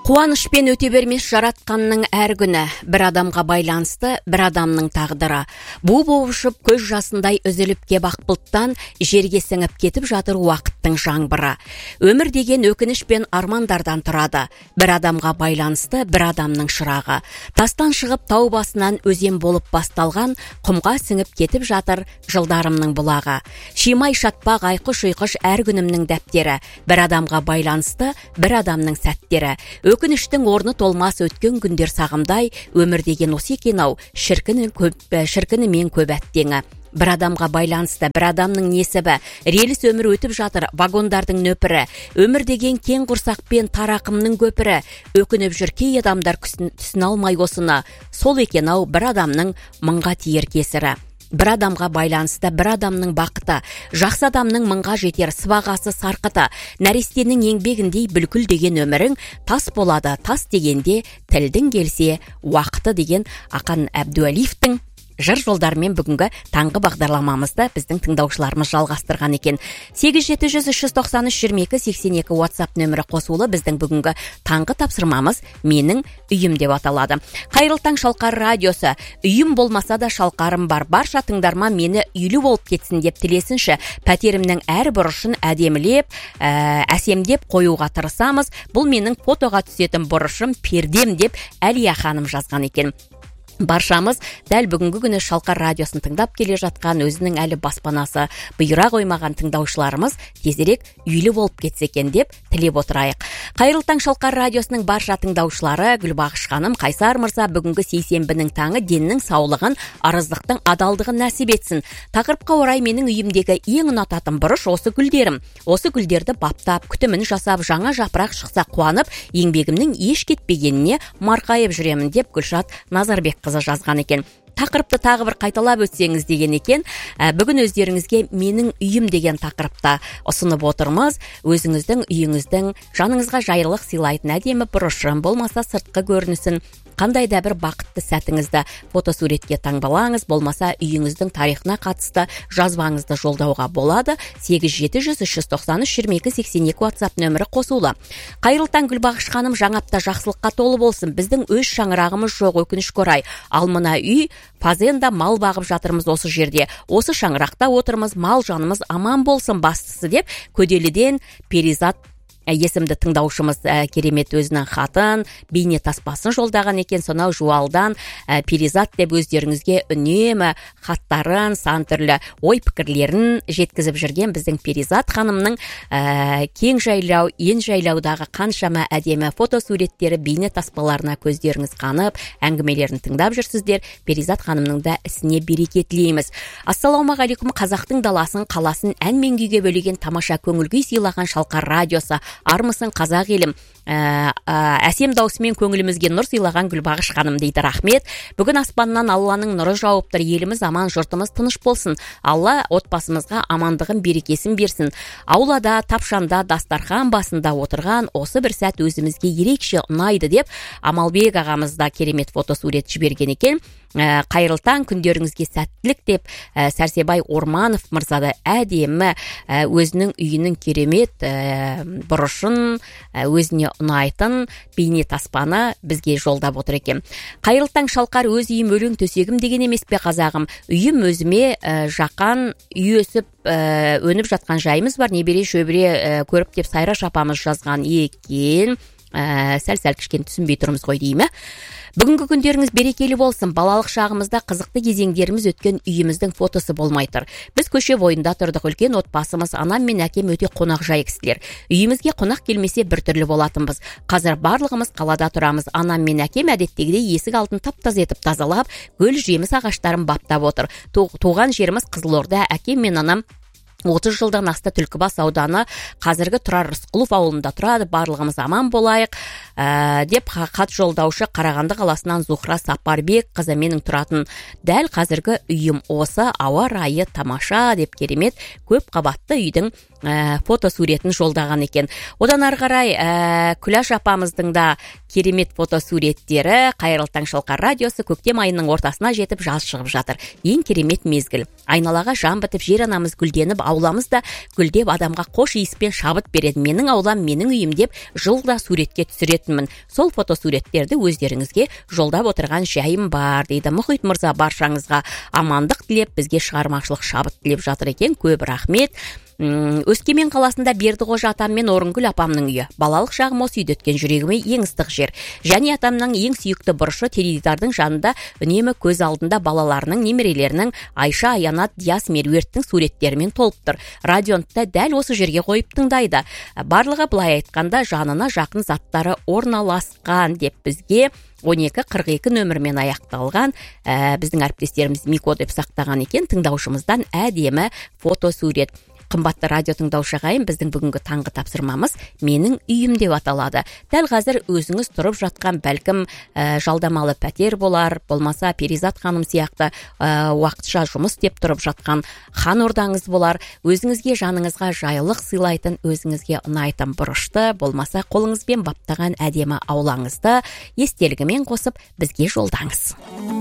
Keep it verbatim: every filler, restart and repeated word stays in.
Қуанышпен өте бермес жаратқанның әр күні, бір адамға байланысты бір адамның тағдыры. Бу боғышып көз жасындай үзіліп кеп ақпылттан жерге сіңіп кетіп жатыр уақыттың жаңбыры. Өмір деген өкініш пен армандардан тұрады. Бір адамға байланысты бір адамның шырағы. Тастан шығып тау басынан өзен болып басталған, құмға сіңіп кетіп жатыр жылдарымның бұлағы. Шимай шатпақ айқыш-ұйқыш әр күнімнің дәптері. Бір адамға байланысты бір адамның сәттері. Өкініштің орны толмас өткен күндер сағымдай, өмір деген осы екен-ау, шіркіні көп, шіркіні мен көп әттеңі. Бір адамға байланысты бір адамның несібі, реліс өмір өтіп жатыр вагондардың нөпірі. Өмір деген кең құрсақпен тарақымның көпірі. Өкініп жүр кей адамдар түсін алмай осыны. Сол екен-ау бір адамның мыңға тиер кесірі. Бір адамға байланысты бір адамның бақыты, жақсы адамның мыңға жетер сыбағасы сарқыты, нәрестенің еңбегіндей бүлкіл деген өмірің, тас болады тас дегенде тілдің келсе уақыты деген Ақан Әбдуәлиевтің жыр жолдарымен бүгінгі таңғы бағдарламамызды біздің тыңдаушыларымыз жалғастырған екен. сегіз жеті жүз үш жүз тоқсан үш жиырма екі сексен екі WhatsApp нөмірі қосулы біздің бүгінгі таңғы тапсырмамыз менің үйім деп аталады. Қайырлы таң Шалқар радиосы. Үйім болмаса да шалқарым бар. Барша тыңдарман мені үйлі болып кетсін деп тілесінші. Пәтерімнің әр бұрышын әдемілеп, ә, әсемдеп қоюға тырысамыз. Бұл менің фотоға түсетін бұрышым, пердем деп Әлия ханым жазған екен. Баршамыз дәл бүгінгі күні Шалқар радиосын тыңдап келе жатқан, өзінің әлі баспанасы бұйыра қоймаған тыңдаушыларымыз тезірек үйлі болып кетсе екен деп тілеп отырайық. Қайырлы таң Шалқар радиосының барша тыңдаушылары, Гүлбағыш ханым, Қайсар мырза, бүгінгі сейсенбінің таңы деннің саулығын, арыздықтың адалдығын нәсіп етсін. Тақырыпқа орай менің үйімдегі ең ұнататын бұрыш осы гүлдерім. Осы гүлдерді баптап, күтімін жасап, жаңа жапырақ шықса қуанып, еңбегімнің еш кетпегеніне марқайып жүремін деп Гүлшат Назарбек қызы жазған екен. Тақырыпты тағы бір қайталап өтсеңіз деген екен. Бүгін өздеріңізге менің үйім деген тақырыпта ұсынып отырмыз. Өзіңіздің үйіңіздің жаныңызға жайлылық сыйлайтын әдемі бұрышын, болмаса сыртқы көрінісін, қандай да бір бақытты сәтіңізді фотосуретке таңбалаңыз, болмаса үйіңіздің тарихына қатысты жазбаңызды жолдауға болады. сегіз жеті жүз үш жүз тоқсан үш жиырма екі сексен екі WhatsApp нөмірі қосулы. Қайырлы таң Гүлбағыш ханым, жаңа апта жақсылыққа толы болсын. Біздің өз шаңырағымыз жоқ, өкінішке орай. Ал мына үй фазенда мал бағып жатырмыз осы жерде. Осы шаңырақта отырмыз, мал жанымыз аман болсын бастысы деп Көделіден Перизат есімді тыңдаушымыз ә, керемет өзінің хатын, бейне таспасын жолдаған екен. Сонау Жуалдан ә, Перизат деп өздеріңізге үнемі хаттарын, сан түрлі ой пікірлерін жеткізіп жүрген біздің Перизат ханымның ә, кең жайлау, ен жайлаудағы қаншама әдемі фотосуреттері, бейне таспаларына көздеріңіз қанып, әңгімелерін тыңдап жүрсіздер. Перизат ханымның да ісіне береке тілейміз. Ассалаумағалейкум, қазақтың даласын, қаласын ән мен күйге бөлеген тамаша көңіл күй сыйлаған Шалқар радиосы. Армысың қазақ елім, ә, ә, әсем даусымен көңілімізге нұр сыйлаған Гүлбағыш ханым дейді. Рахмет. Бүгін аспаннан Алланың нұры жауып тұр. Еліміз аман, жұртымыз тыныш болсын. Алла отбасымызға амандығын, берекесін берсін. Аулада, тапшанда, дастархан басында отырған осы бір сәт өзімізге ерекше ұнайды деп Амалбек ағамыз да керемет фотосурет жіберген екен. Ә, қайырлы таң, күндеріңізге сәттілік деп ә, Сәрсебай Орманов мырзады әдемі ә, өзінің үйінің керемет ә, бұрышын, ә, өзіне ұнайтын бейне таспаны бізге жолдап отыр екен. Қайырлы таң Шалқар, өз үйім өлең төсегім деген емес пе қазағым. Үйім өзіме ә, жақан, үй өсіп ә, өніп жатқан жайымыз бар. Небере шөбіре ә, көріп деп Сайра шапамыз жазған екен. Ә, сәл-сәл кішкен түсінбей тұрмыз ғой деймі. Бүгінгі күндеріңіз берекелі болсын. Балалық шағымызда қызықты кезеңдеріміз өткен үйіміздің фотосы болмай тұр. Біз көше бойында тұрдық, үлкен отбасымыз, анам мен әкем өте қонақжай кісілер. Үйімізге қонақ келмесе біртүрлі болатынбыз. Қазір барлығымыз қалада тұрамыз. Анам мен әкем әдеттегідей есік алдын тап-таза етіп тазалап, гүл жеміс ағаштарын баптап отыр. Туған жеріміз Қызылорда, әкем мен анам отыз жылдан асты Түлкібас ауданы, қазіргі Тұрар Рысқұлов ауылында тұрады. Барлығымыз аман болайық ә, деп хат жолдаушы Қарағанды қаласынан Зухра Сапарбек қызы, менің тұратын дәл қазіргі үйім осы, ауа райы тамаша деп керемет көп қабатты үйдің ә, фотосуретін жолдаған екен. Одан ары қарай ә, Күләш апамыздың да керемет фотосуреттері. Қайырлы таң Шалқар радиосы, көктем айының ортасына жетіп жаз шығып жатыр. Ең керемет мезгіл. Айналаға жан бітіп, жер анамыз гүлденіп, ауламыз да гүлдеп, адамға қош иіспен шабыт береді. Менің аулам, менің үйім деп жылда суретке түсіреді. көретінмін. Сол фотосуреттерді өздеріңізге жолдап отырған жайым бар дейді. Мұхит мырза, баршаңызға амандық тілеп, бізге шығармашылық шабыт тілеп жатыр екен. Көп рахмет. Өскемен қаласында Бердіқожа атам мен Орынгүл апамның үйі. Балалық шағым осы үйде өткен, жүрегіме ең ыстық жер. Және атамның ең сүйікті бұрышы теледидардың жанында үнемі көз алдында балаларының, немерелерінің Айша, Аянат, Диас, Меруерттің суреттерімен толып тұр. Радионы да дәл осы жерге қойып тыңдайды. Барлығы былай айтқанда жанына жақын заттары орналасқан деп бізге он екі қырық екі нөмірмен аяқталған ә, біздің әріптестеріміз Мико деп сақтаған екен. Тыңдаушымыздан әдемі фотосурет. Қымбатты радио тыңдаушы ағайын, біздің бүгінгі таңғы тапсырмамыз менің үйім деп аталады. Дәл қазір өзіңіз тұрып жатқан бәлкім ә, жалдамалы пәтер болар, болмаса Перизат ханым сияқты ә, уақытша жұмыс деп тұрып жатқан хан ордаңыз болар. Өзіңізге, жаныңызға жайлылық сыйлайтын, өзіңізге ұнайтын бұрышты, болмаса қолыңызбен баптаған әдемі аулаңызды естелігімен қосып бізге жолдаңыз.